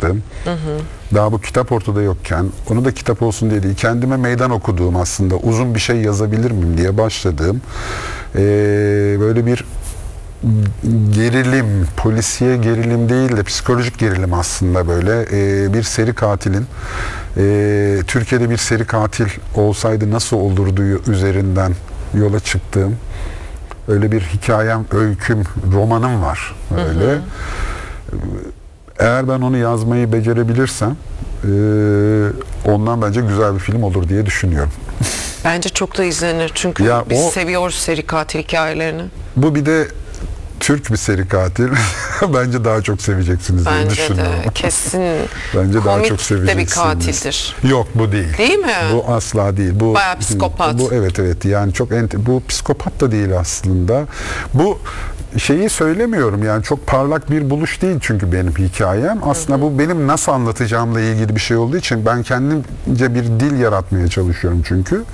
çıktığım, daha bu kitap ortada yokken, onu da kitap olsun diye değil, kendime meydan okuduğum, aslında uzun bir şey yazabilir miyim diye başladığım, böyle bir gerilim, polisiye gerilim değil de psikolojik gerilim aslında, böyle bir seri katilin, Türkiye'de bir seri katil olsaydı nasıl olurdu üzerinden yola çıktığım öyle bir hikayem, öyküm, romanım var öyle. Eğer ben onu yazmayı becerebilirsem ondan bence güzel bir film olur diye düşünüyorum. Bence çok da izlenir çünkü Ya biz seviyoruz seri katil hikayelerini. Bu bir de Türk bir seri katil. Bence daha çok seveceksiniz diye düşünüyorum. Bence de kesin. Bence daha komik çok de seveceksiniz. bir katildir. Yok, bu değil. Değil mi? Bu asla değil. Bu bayağı psikopat. Bu evet yani çok bu psikopat da değil aslında. Bu şeyi söylemiyorum yani, çok parlak bir buluş değil çünkü benim hikayem. Aslında bu benim nasıl anlatacağımla ilgili bir şey olduğu için ben kendimce bir dil yaratmaya çalışıyorum çünkü.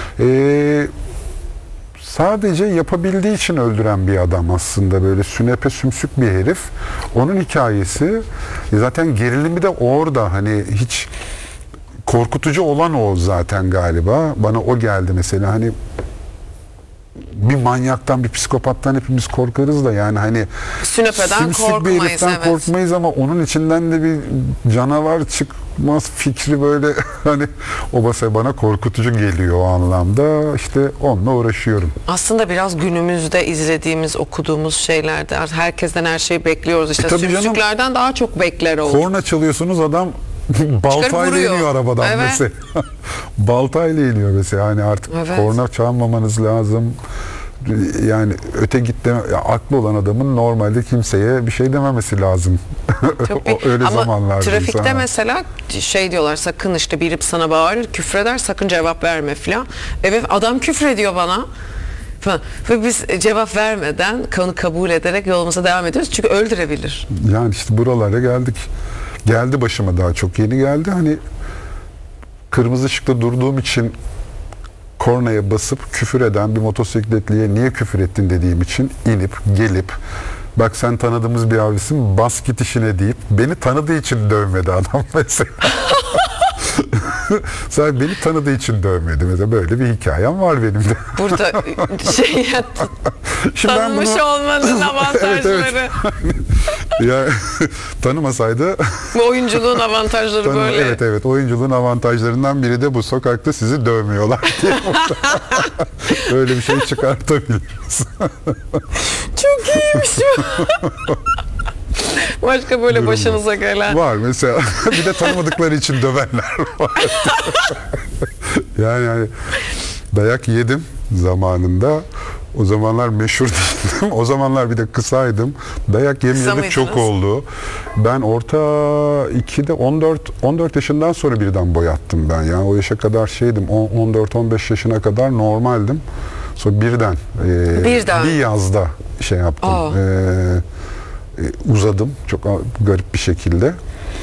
Sadece yapabildiği için öldüren bir adam aslında, böyle sünepe sümsük bir herif. Onun hikayesi zaten, gerilimi de orada, hani hiç korkutucu olan o zaten galiba. Bana o geldi mesela, hani bir manyaktan, bir psikopattan hepimiz korkarız da yani, hani Sünepeden sümsük bir heriften evet. korkmayız ama onun içinden de bir canavar çıkmaz fikri böyle hani o bana korkutucu geliyor o anlamda. İşte onunla uğraşıyorum. Aslında biraz günümüzde izlediğimiz, okuduğumuz şeylerde herkesten her şeyi bekliyoruz. İşte sümsüklerden daha çok bekler olur. Korna çalıyorsunuz, adam baltayla iniyor arabadan mesela. Baltayla iniyor mesela. Hani artık korna çalmamanız lazım. Yani öte gitti, aklı olan adamın normalde kimseye bir şey dememesi lazım. Öyle ama zamanlarda. Trafikte mesela şey diyorlar, sakın işte biri sana bağırır, küfreder, sakın cevap verme falan. Evet, adam küfrediyor bana. Ve biz cevap vermeden, konu kabul ederek yolumuza devam ediyoruz. Çünkü öldürebilir. Yani işte buralara geldik. Geldi başıma, daha çok yeni geldi. Hani kırmızı ışıkta durduğum için kornaya basıp küfür eden bir motosikletliye niye küfür ettin dediğim için inip gelip, bak sen tanıdığımız bir abisin, bas git işine deyip beni tanıdığı için dövmedi adam mesela. Sadece beni tanıdığı için dövmedi mesela, böyle bir hikayem var benim de. Burada tanınmış olmanın avantajları. Evet. Ya tanımasaydı bu oyunculuğun avantajları böyle. Evet, oyunculuğun avantajlarından biri de bu, sokakta sizi dövmüyorlar diye. Öyle bir şey çıkartabiliriz. Çok iyiymiş bu. Başka böyle başınıza gelen var mesela. Bir de tanımadıkları için dövenler var. yani dayak yedim zamanında. O zamanlar meşhur değildim. O zamanlar bir de kısaydım. Dayak yemeyeli çok oldu. Ben orta 2'de 14 yaşından sonra birden boyattım ben. Yani o yaşa kadar şeydim. 14-15 yaşına kadar normaldim. Sonra birden bir yazda şey yaptım. Uzadım. Çok garip bir şekilde.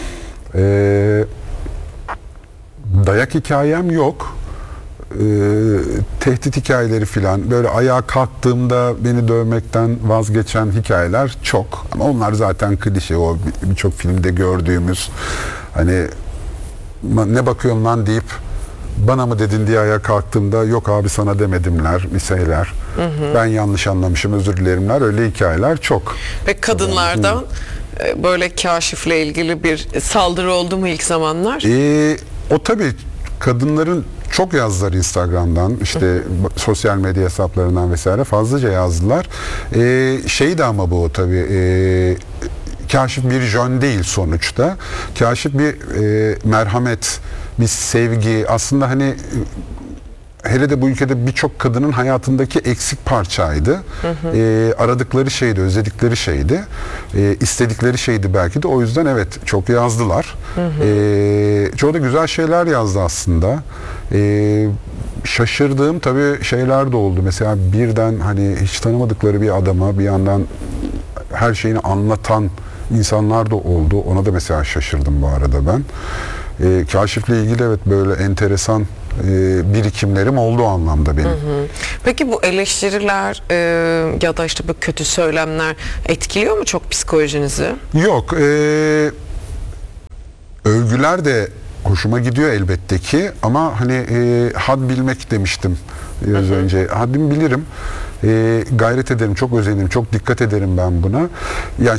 Dayak hikayem yok. Tehdit hikayeleri filan, böyle ayağa kalktığımda beni dövmekten vazgeçen hikayeler çok. Ama onlar zaten klişe, o birçok filmde gördüğümüz, hani ne bakıyorsun lan deyip bana mı dedin diye ayağa kalktığımda, yok abi sana demedimler bir şeyler. Ben yanlış anlamışım, özür dilerimler, öyle hikayeler çok. Ve kadınlardan böyle kaşifle ilgili bir saldırı oldu mu ilk zamanlar? O tabii kadınların çok yazdılar Instagram'dan, işte sosyal medya hesaplarından vesaire fazlaca yazdılar. Şeydi ama bu tabii kaşif bir jön değil sonuçta. Kaşif bir merhamet, bir sevgi. Aslında hani hele de bu ülkede birçok kadının hayatındaki eksik parçaydı. Aradıkları şeydi, özledikleri şeydi. İstedikleri şeydi belki de. O yüzden evet, çok yazdılar. Çoğu da güzel şeyler yazdı aslında. Şaşırdığım tabii şeyler de oldu. Mesela birden hani hiç tanımadıkları bir adama bir yandan her şeyini anlatan insanlar da oldu. Ona da mesela şaşırdım bu arada ben. Kaşifle ilgili evet böyle enteresan birikimlerim oldu o anlamda benim. Peki bu eleştiriler ya da işte bu kötü söylemler etkiliyor mu çok psikolojinizi? Yok. övgüler de hoşuma gidiyor elbette ki ama hani had bilmek demiştim biraz önce. Haddimi bilirim. Gayret ederim, çok özenirim, çok dikkat ederim ben buna. Ya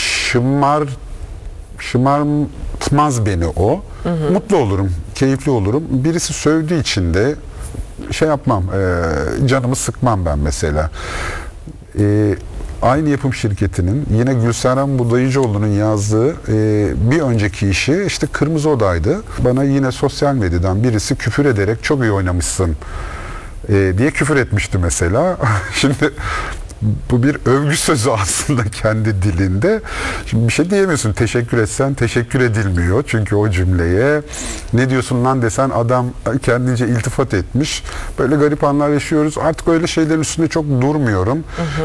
şımartmaz beni o. Mutlu olurum, keyifli olurum. Birisi sövdüğü için de şey yapmam, canımı sıkmam ben mesela. Aynı yapım şirketinin yine Gülseren Budayıcıoğlu'nun yazdığı bir önceki işi işte Kırmızı Oda'ydı. Bana yine sosyal medyadan birisi küfür ederek çok iyi oynamışsın diye küfür etmişti mesela. Şimdi bu bir övgü sözü aslında kendi dilinde. Şimdi bir şey diyemiyorsun. Teşekkür etsen teşekkür edilmiyor. Çünkü o cümleye ne diyorsun lan desen adam kendince iltifat etmiş. Böyle garip anlar yaşıyoruz. Artık öyle şeylerin üstünde çok durmuyorum.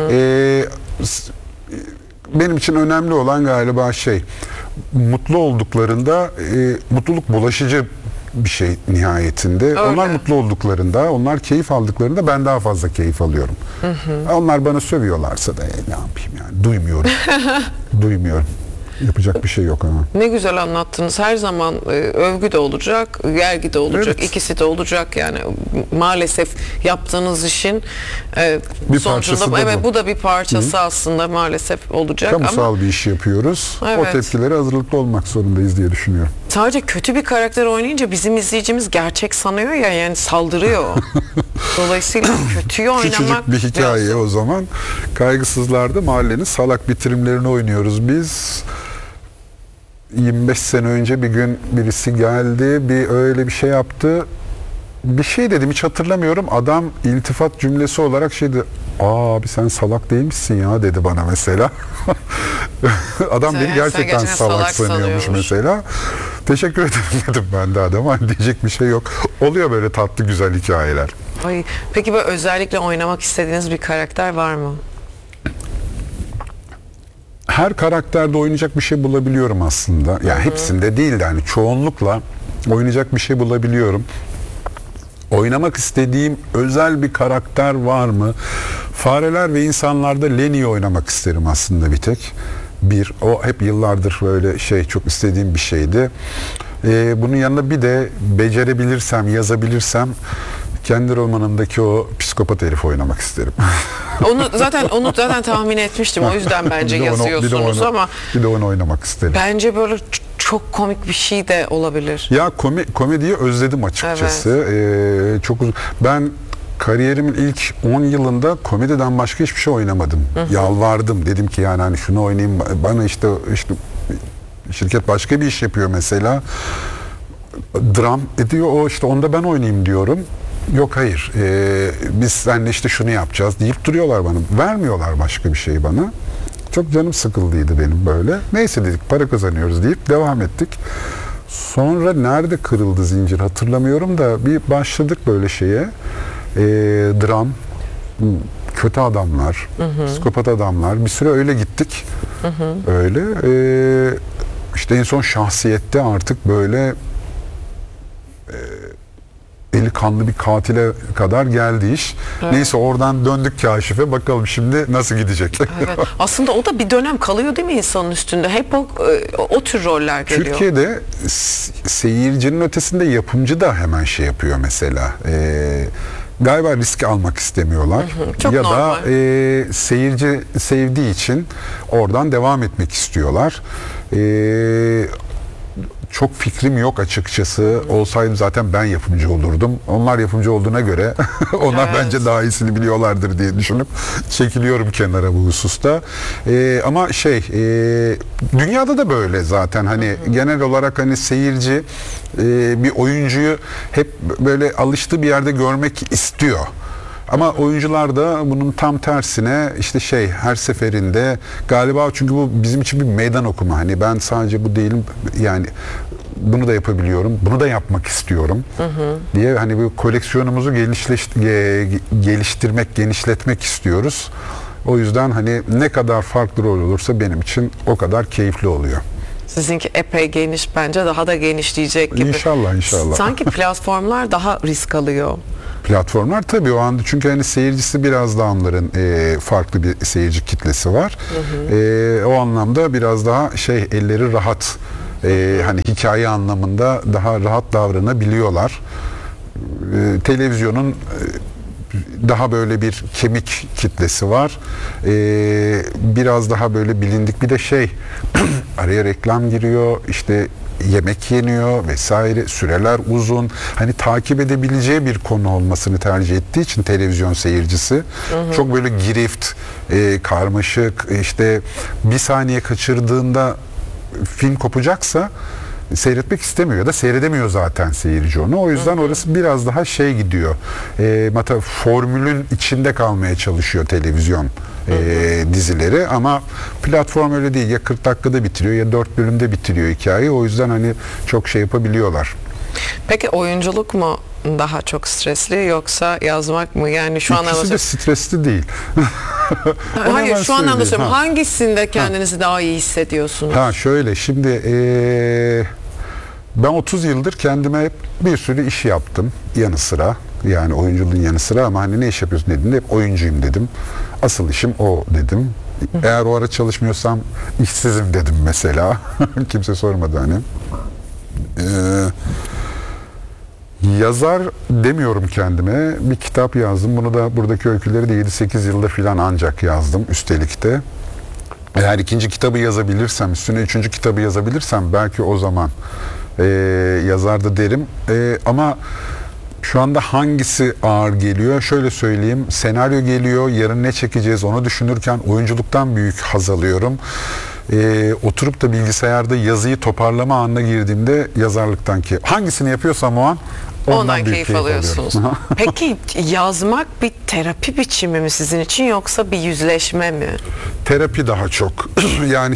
Benim için önemli olan galiba mutlu olduklarında mutluluk bulaşıcı bir şey nihayetinde. Öyle. Onlar mutlu olduklarında, onlar keyif aldıklarında ben daha fazla keyif alıyorum. Onlar bana sövüyorlarsa da ne yapayım yani duymuyorum. Duymuyorum. Yapacak bir şey yok ama. Ne güzel anlattınız. Her zaman övgü de olacak, yergi de olacak. Evet. İkisi de olacak yani. Maalesef yaptığınız işin Bir sonucunda parçası da evet bu. bu da bir parçası aslında maalesef olacak Kamusal ama bir iş yapıyoruz. O Evet. tepkilere hazırlıklı olmak zorundayız diye düşünüyorum. sadece kötü bir karakter oynayınca bizim izleyicimiz gerçek sanıyor ya, yani saldırıyor. Dolayısıyla kötüyü oynamak Küçücük bir hikaye biraz- o zaman. Kaygısızlar'da mahallenin salak bitirimlerini oynuyoruz biz. 25 sene önce bir gün birisi geldi, öyle bir şey yaptı. Bir şey dedim, hiç hatırlamıyorum. Adam iltifat cümlesi olarak şeydi. Abi sen salak değil misin ya dedi bana mesela. Adam beni Sen gerçekten gerçekten salak salak sanıyormuş sanıyormuş. mesela. Teşekkür ederim dedim ben de adama. Hani diyecek bir şey yok. Oluyor böyle tatlı güzel hikayeler. Ay, peki böyle özellikle oynamak istediğiniz bir karakter var mı? Her karakterde oynayacak bir şey bulabiliyorum aslında. Yani hepsinde değil de hani çoğunlukla oynayacak bir şey bulabiliyorum. Oynamak istediğim özel bir karakter var mı? Fareler ve insanlarda Lenny'yi oynamak isterim aslında bir tek. O hep yıllardır böyle çok istediğim bir şeydi. Bunun yanında bir de becerebilirsem, yazabilirsem kendi romanımdaki o psikopat herifi oynamak isterim. Onu zaten tahmin etmiştim. O yüzden bence yazıyorsunuz ama bir de onu oynamak isterim. bence böyle çok komik bir şey de olabilir. Ya komediyi özledim açıkçası. Çok uzun. Ben kariyerimin ilk 10 yılında komediden başka hiçbir şey oynamadım. Yalvardım. Dedim ki yani hani şunu oynayayım. Bana işte şirket başka bir iş yapıyor mesela. Dram ediyor o işte onda ben oynayayım diyorum. Yok hayır. Biz seninle işte şunu yapacağız deyip duruyorlar bana. Vermiyorlar başka bir şey bana. Çok canım sıkıldıydı benim böyle. Neyse dedik para kazanıyoruz deyip devam ettik. Sonra nerede kırıldı zincir hatırlamıyorum da bir başladık böyle şeye. Dram, kötü adamlar, psikopat adamlar. Bir süre öyle gittik. Öyle. İşte en son Şahsiyet'te artık böyle eli kanlı bir katile kadar geldi iş. Evet. Neyse oradan döndük Kaşif'e. Bakalım şimdi nasıl gidecek? Evet. Aslında o da bir dönem kalıyor değil mi insanın üstünde? Hep o tür roller geliyor. Türkiye'de seyircinin ötesinde yapımcı da hemen şey yapıyor mesela. Galiba risk almak istemiyorlar. Çok ya normal. da seyirci sevdiği için oradan devam etmek istiyorlar. Çok fikrim yok açıkçası. Olsaydı zaten ben yapımcı olurdum. Onlar yapımcı olduğuna göre onlar Evet. bence daha iyisini biliyorlardır diye düşünüp çekiliyorum kenara bu hususta. Ama dünyada da böyle zaten hani genel olarak hani seyirci bir oyuncuyu hep böyle alıştığı bir yerde görmek istiyor. Ama oyuncular da bunun tam tersine işte her seferinde galiba çünkü bu bizim için bir meydan okuma. Hani ben sadece bu değilim yani bunu da yapabiliyorum, bunu da yapmak istiyorum diye hani bu koleksiyonumuzu geliştirmek, genişletmek istiyoruz. O yüzden hani ne kadar farklı rol olursa benim için o kadar keyifli oluyor. Sizinki epey geniş, bence daha da genişleyecek gibi. İnşallah. Sanki platformlar daha risk alıyor. Platformlar tabii o anda çünkü hani seyircisi biraz daha onların farklı bir seyirci kitlesi var. O anlamda biraz daha elleri rahat Hani hikaye anlamında daha rahat davranabiliyorlar. Televizyonun daha böyle bir kemik kitlesi var. Biraz daha böyle bilindik bir de araya reklam giriyor, işte yemek yeniyor vesaire, süreler uzun. Hani takip edebileceği bir konu olmasını tercih ettiği için televizyon seyircisi çok böyle girift, karmaşık, işte bir saniye kaçırdığında film kopacaksa seyretmek istemiyor ya da seyredemiyor zaten seyirci onu. O yüzden orası biraz daha gidiyor. Hatta formülün içinde kalmaya çalışıyor televizyon dizileri, ama platform öyle değil. Ya 40 dakikada bitiriyor ya 4 bölümde bitiriyor hikayeyi. O yüzden hani çok yapabiliyorlar. Peki oyunculuk mu daha çok stresli yoksa yazmak mı? Yani şu an İkisi de stresli değil. Hayır, şu an anlaşıyorum. Ha. Hangisinde kendinizi daha iyi hissediyorsunuz? Şöyle şimdi ben 30 yıldır kendime hep bir sürü iş yaptım yanı sıra. Yani oyunculuğun yanı sıra, ama hani ne iş yapıyorsun dediğinde hep oyuncuyum dedim. Asıl işim o dedim. Eğer o ara çalışmıyorsam işsizim dedim mesela. Kimse sormadı hani. Yazar demiyorum kendime. Bir kitap yazdım. Bunu da, buradaki öyküleri de 7-8 yılda filan ancak yazdım üstelik de. Eğer ikinci kitabı yazabilirsem, üstüne üçüncü kitabı yazabilirsem belki o zaman yazar da derim. Ama şu anda hangisi ağır geliyor? Şöyle söyleyeyim. Senaryo geliyor. Yarın ne çekeceğiz onu düşünürken oyunculuktan büyük haz alıyorum. Oturup da bilgisayarda yazıyı toparlama anına girdiğimde yazarlıktan ki hangisini yapıyorsam o an ondan keyif alıyorsunuz. Peki yazmak bir terapi biçimi mi sizin için, yoksa bir yüzleşme mi? Terapi daha çok. Yani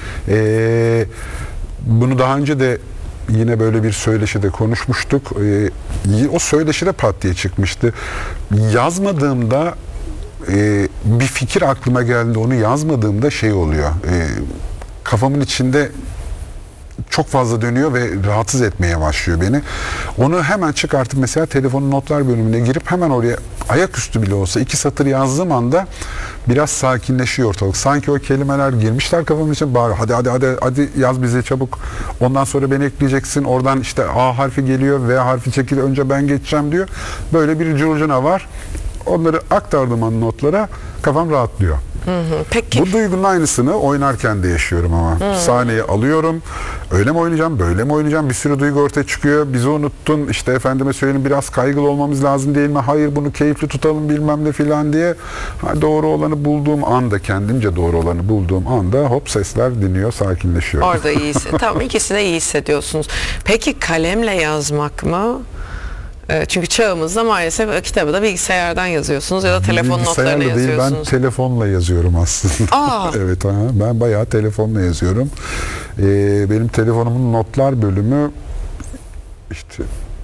bunu daha önce de yine böyle bir söyleşide konuşmuştuk. O söyleşide pat diye çıkmıştı. Yazmadığımda bir fikir aklıma geldiğinde onu yazmadığımda oluyor. Kafamın içinde çok fazla dönüyor ve rahatsız etmeye başlıyor beni. Onu hemen çıkartıp mesela telefonun notlar bölümüne girip hemen oraya ayaküstü bile olsa 2 satır yazdığım anda biraz sakinleşiyor ortalık. Sanki o kelimeler girmişler kafamın içine, bari hadi yaz bize çabuk. Ondan sonra beni ekleyeceksin. Oradan işte A harfi geliyor, V harfi çekil, önce ben geçeceğim diyor. Böyle bir curcuna var. Onları aktardığım an notlara kafam rahatlıyor. Peki. Bu duygunun aynısını oynarken de yaşıyorum ama. Sahneye alıyorum. Öyle mi oynayacağım, böyle mi oynayacağım? Bir sürü duygu ortaya çıkıyor. Bizi unuttun. İşte efendime söyleyeyim, biraz kaygılı olmamız lazım değil mi? Hayır, bunu keyifli tutalım bilmem ne filan diye. Doğru olanı bulduğum anda, kendimce doğru olanı bulduğum anda hop sesler dinliyor, sakinleşiyor. Orada iyi Tamam, ikisini de iyi hissediyorsunuz. Peki kalemle yazmak mı? Çünkü çağımızda maalesef kitabı da bilgisayardan yazıyorsunuz ya da telefon notlarına değil, yazıyorsunuz. ben telefonla yazıyorum aslında. Evet, ben bayağı telefonla yazıyorum. Benim telefonumun notlar bölümü işte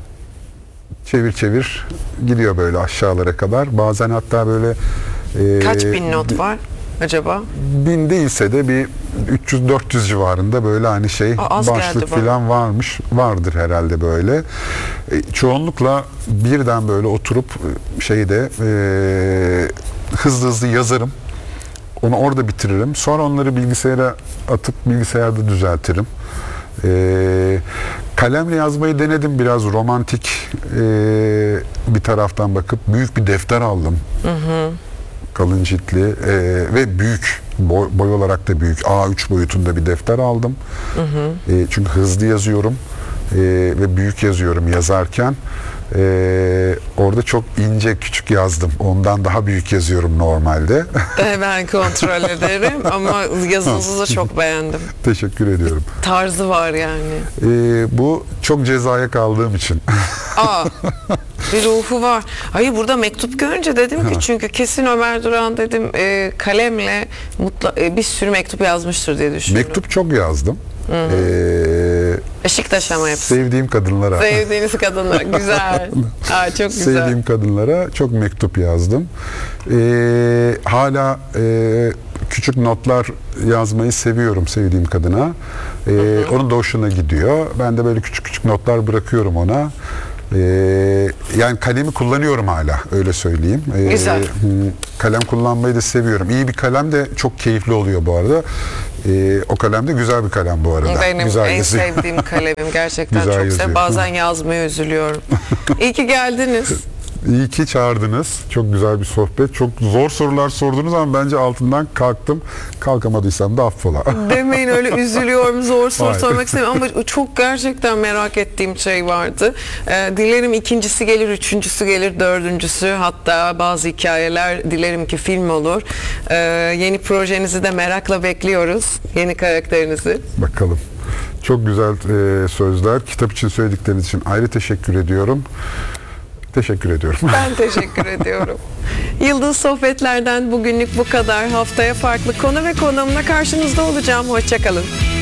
çevir gidiyor böyle aşağılara kadar. Bazen hatta böyle kaç bin not var acaba? 1000 değilse de bir 300-400 civarında böyle hani başlık falan vardır herhalde böyle. Çoğunlukla birden böyle oturup hızlı hızlı yazarım. Onu orada bitiririm. Sonra onları bilgisayara atıp bilgisayarda düzeltirim. Kalemle yazmayı denedim, biraz romantik bir taraftan bakıp büyük bir defter aldım. Kalın ciltli ve büyük, boy olarak da büyük, A3 boyutunda bir defter aldım. Çünkü hızlı yazıyorum ve büyük yazıyorum yazarken. Orada çok ince küçük yazdım. Ondan daha büyük yazıyorum normalde. Ben kontrol ederim ama yazınızı da çok beğendim. Teşekkür ediyorum. Tarzı var yani. Bu çok cezaya kaldığım için. Bir ruhu var. Hayır, burada mektup görünce dedim ki çünkü kesin Ömer Duran dedim kalemle bir sürü mektup yazmıştır diye düşünüyorum. Mektup çok yazdım. Beşiktaş'a mı hepsi? Sevdiğim kadınlara. Sevdiğiniz kadınlara. Güzel. Çok güzel. Sevdiğim kadınlara çok mektup yazdım. Hala küçük notlar yazmayı seviyorum sevdiğim kadına. Onun da hoşuna gidiyor. Ben de böyle küçük küçük notlar bırakıyorum ona. Yani kalemi kullanıyorum hala, öyle söyleyeyim. Güzel. Kalem kullanmayı da seviyorum. İyi bir kalem de çok keyifli oluyor bu arada. O kalem de güzel bir kalem bu arada. Benim güzel en yazıyor. sevdiğim kalemim. Gerçekten Güzel çok yazıyor. seviyorum. Bazen yazmaya üzülüyorum. İyi ki geldiniz. İyi ki çağırdınız. Çok güzel bir sohbet. Çok zor sorular sordunuz ama bence altından kalktım. Kalkamadıysam da affola. Demeyin öyle, üzülüyorum, zor soru Hayır. sormak istemiyorum ama çok gerçekten merak ettiğim şey vardı. Dilerim ikincisi gelir, üçüncüsü gelir, dördüncüsü, hatta bazı hikayeler dilerim ki film olur. Yeni projenizi de merakla bekliyoruz. Yeni karakterinizi. Bakalım. Çok güzel sözler. Kitap için söyledikleriniz için ayrı teşekkür ediyorum. Teşekkür ediyorum. Ben teşekkür ediyorum. Yıldız Sohbetler'den bugünlük bu kadar. Haftaya farklı konu ve konuğumla karşınızda olacağım. Hoşça kalın.